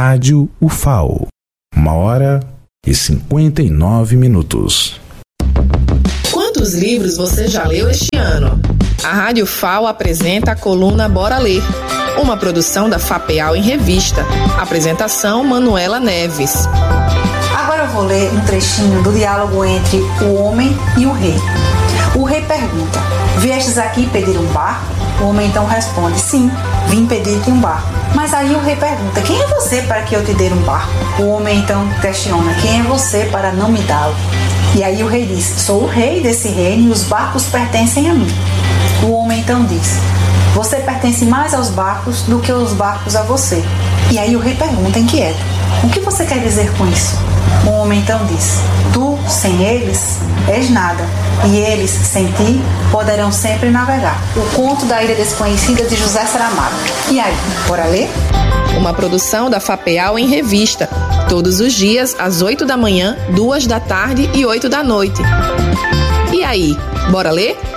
Rádio UFAO. 1h59. Quantos livros você já leu este ano? A Rádio UFAO apresenta a coluna Bora Ler, uma produção da FAPEAL em Revista. Apresentação Manuela Neves. Agora eu vou ler um trechinho do diálogo entre o homem e o rei. O rei pergunta: viestes aqui pedir um barco? O homem então responde: sim, vim pedir-te um barco. Mas aí o rei pergunta: quem é você para que eu te dê um barco? O homem então questiona: quem é você para não me dá-lo? E aí o rei diz: sou o rei desse reino e os barcos pertencem a mim. O homem então diz: você pertence mais aos barcos do que os barcos a você. E aí o rei pergunta inquieto: o que você quer dizer com isso? O homem então diz: tu, sem eles, és nada, e eles, sem ti, poderão sempre navegar. O conto da Ilha Desconhecida, de José Saramago. E aí, bora ler? Uma produção da FAPEAL em Revista. Todos os dias, às 8 da manhã, 2 da tarde e 8 da noite. E aí, bora ler?